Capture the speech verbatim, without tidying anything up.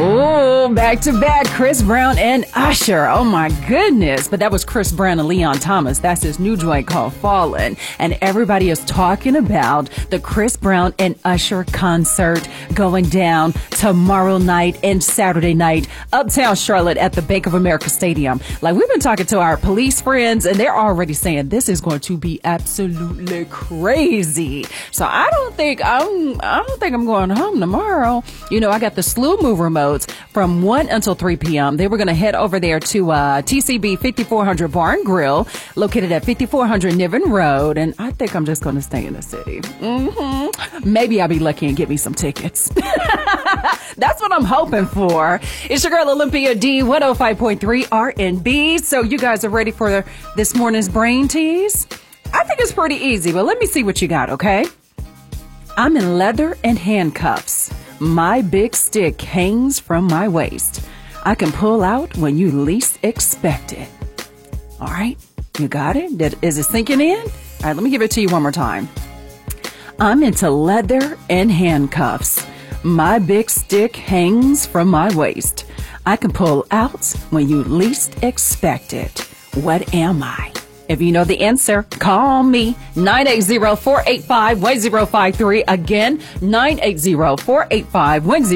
Oh, back to back, Chris Brown and Usher. Oh my goodness. But that was Chris Brown and Leon Thomas. That's his new joint called Fallen. And everybody is talking about the Chris Brown and Usher concert going down tomorrow night and Saturday night, uptown Charlotte at the Bank of America Stadium. Like, we've been talking to our police friends and they're already saying this is going to be absolutely crazy. So I don't think I'm, I don't think I'm going home tomorrow. You know, I got the slew move remotes from one until three p.m. They were going to head over there to uh, T C B fifty-four hundred Bar and Grill, located at fifty-four hundred Niven Road. And I think I'm just going to stay in the city. Mm-hmm. Maybe I'll be lucky and get me some tickets. That's what I'm hoping for. It's your girl Olympia D, one oh five point three R and B. So you guys are ready for this morning's brain tease? I think it's pretty easy, but let me see what you got, okay? I'm in leather and handcuffs. My big stick hangs from my waist. I can pull out when you least expect it. All right, you got it? Is it sinking in? All right, let me give it to you one more time. I'm into leather and handcuffs. My big stick hangs from my waist. I can pull out when you least expect it. What am I? If you know the answer, call me nine eight zero, four eight five, one zero five three. Again, nine eight zero, four eight five, one zero five three.